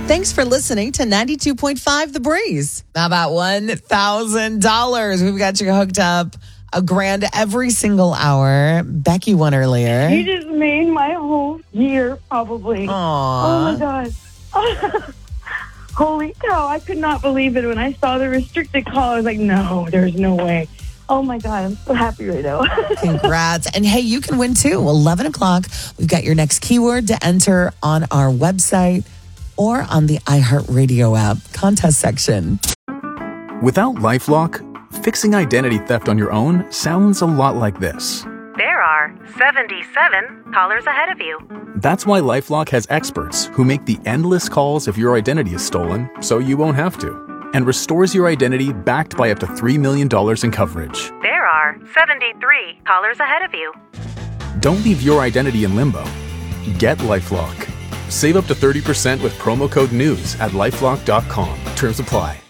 Thanks for listening to 92.5 The Breeze. How about $1,000? We've got you hooked up a grand every single hour. Becky won earlier. You just made my whole year, probably. Aww. Oh, my God. Holy cow. I could not believe it. When I saw the restricted call, I was like, no, there's no way. Oh, my God. I'm so happy right now. Congrats. And hey, you can win too. 11 o'clock. We've got your next keyword to enter on our website or on the iHeartRadio app contest section. Without LifeLock, fixing identity theft on your own sounds a lot like this. There are 77 callers ahead of you. That's why LifeLock has experts who make the endless calls if your identity is stolen, so you won't have to, and restores your identity backed by up to $3 million in coverage. There are 73 callers ahead of you. Don't leave your identity in limbo. Get LifeLock. Save up to 30% with promo code NEWS at LifeLock.com. Terms apply.